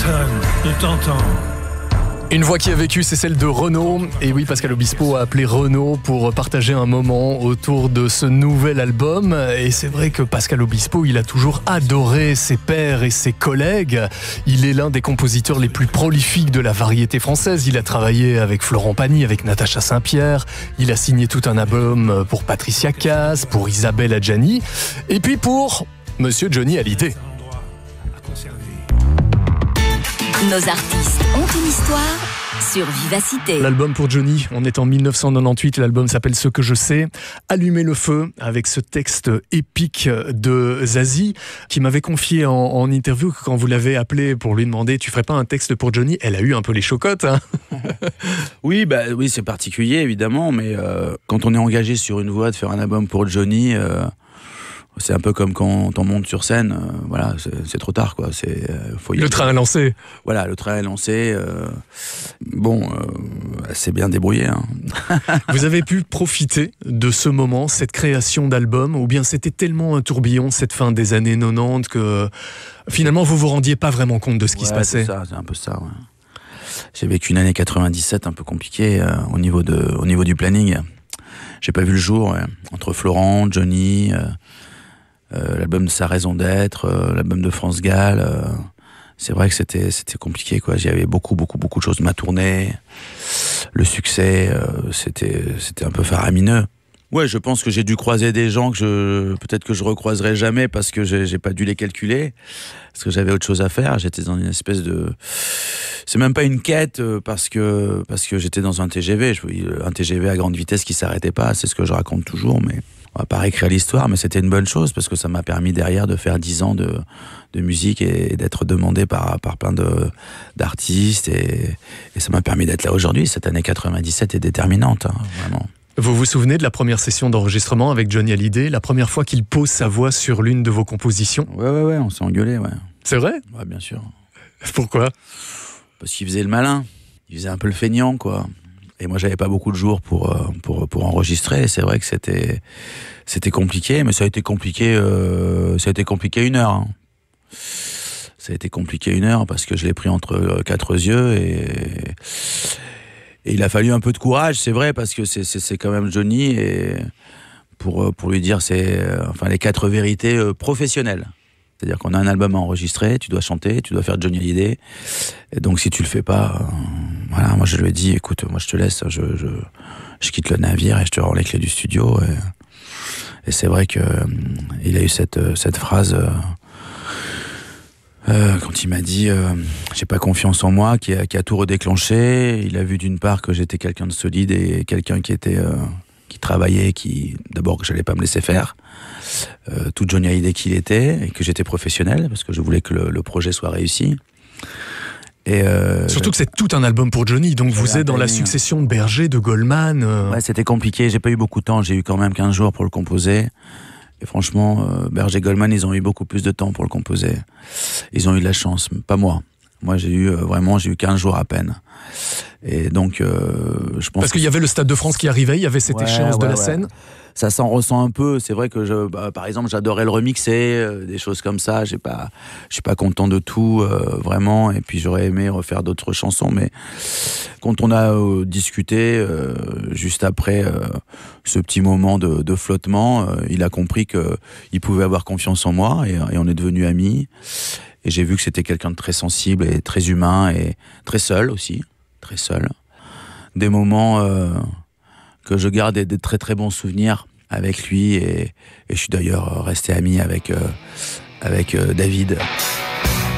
Personne ne t'entend. Une voix qui a vécu, c'est celle de Renaud. Et oui, Pascal Obispo a appelé Renaud pour partager un moment autour de ce nouvel album. Et c'est vrai que Pascal Obispo, il a toujours adoré ses pairs et ses collègues. Il est l'un des compositeurs les plus prolifiques de la variété française. Il a travaillé avec Florent Pagny, avec Natacha Saint-Pierre. Il a signé tout un album pour Patricia Cass, pour Isabelle Adjani. Et puis pour Monsieur Johnny Hallyday. Nos artistes ont une histoire sur Vivacité. L'album pour Johnny, on est en 1998, l'album s'appelle Ce que je sais. Allumer le feu avec ce texte épique de Zazie qui m'avait confié en interview que quand vous l'avez appelé pour lui demander tu ferais pas un texte pour Johnny, elle a eu un peu les chocottes. Hein. Oui, c'est particulier évidemment, mais quand on est engagé sur une voie de faire un album pour Johnny... c'est un peu comme quand on monte sur scène, voilà, c'est trop tard, quoi. Le train est lancé. Voilà, le train est lancé. Elle s'est bien débrouillée. Hein. Vous avez pu profiter de ce moment, cette création d'album, ou bien c'était tellement un tourbillon cette fin des années 90 que finalement vous vous rendiez pas vraiment compte de ce qui se passait. C'est un peu ça. Ouais. J'ai vécu une année 97 un peu compliquée au niveau du planning. J'ai pas vu le jour entre Florent, Johnny. L'album de Sa raison d'être, l'album de France Gall, c'est vrai que c'était compliqué, quoi. Il y avait beaucoup de choses. Ma tournée, le succès, c'était un peu faramineux. Ouais, je pense que j'ai dû croiser des gens que peut-être que je recroiserai jamais parce que j'ai pas dû les calculer, parce que j'avais autre chose à faire. J'étais dans une espèce de... C'est même pas une quête parce que j'étais dans un TGV, un TGV à grande vitesse qui s'arrêtait pas, c'est ce que je raconte toujours, mais... On va pas réécrire l'histoire, mais c'était une bonne chose parce que ça m'a permis derrière de faire 10 ans de musique et d'être demandé par plein d'artistes et ça m'a permis d'être là aujourd'hui. Cette année 97 est déterminante, hein, vraiment. Vous vous souvenez de la première session d'enregistrement avec Johnny Hallyday, la première fois qu'il pose sa voix sur l'une de vos compositions? Ouais, on s'est engueulé, ouais. C'est vrai? Ouais, bien sûr. Pourquoi? Parce qu'il faisait le malin, il faisait un peu le feignant, quoi. Et moi, j'avais pas beaucoup de jours pour enregistrer. C'est vrai que c'était compliqué, mais ça a été compliqué 1 heure. Hein. Ça a été compliqué 1 heure parce que je l'ai pris entre 4 yeux et il a fallu un peu de courage, c'est vrai, parce que c'est quand même Johnny et pour lui dire les 4 vérités professionnelles. C'est-à-dire qu'on a un album à enregistrer, tu dois chanter, tu dois faire Johnny Hallyday. Et donc si tu le fais pas, voilà, moi je lui ai dit, écoute, moi je te laisse, je quitte le navire et je te rends les clés du studio. Et c'est vrai que il a eu cette phrase quand il m'a dit, j'ai pas confiance en moi, qui a tout redéclenché. Il a vu d'une part que j'étais quelqu'un de solide et quelqu'un qui travaillait, d'abord que j'allais pas me laisser faire. Tout Johnny Hallyday qu'il était et que j'étais professionnel parce que je voulais que le projet soit réussi. Et surtout que c'est tout un album pour Johnny, donc vous êtes dans la succession de Berger, de Goldman. Ouais, c'était compliqué, j'ai pas eu beaucoup de temps, j'ai eu quand même 15 jours pour le composer. Et franchement, Berger et Goldman, ils ont eu beaucoup plus de temps pour le composer. Ils ont eu de la chance, pas moi. Moi, j'ai eu 15 jours à peine. Et donc, je pense... Parce qu'il y avait le Stade de France qui arrivait, il y avait cette échéance de la scène. Ça s'en ressent un peu. C'est vrai que par exemple, j'adorais le remixer, des choses comme ça. Je suis pas content de tout, vraiment. Et puis, j'aurais aimé refaire d'autres chansons. Mais quand on a discuté, juste après ce petit moment de flottement, il a compris qu'il pouvait avoir confiance en moi et on est devenus amis. Et j'ai vu que c'était quelqu'un de très sensible et très humain et très seul aussi. Très seul. Des moments que je garde des très très bons souvenirs avec lui et je suis d'ailleurs resté ami avec David.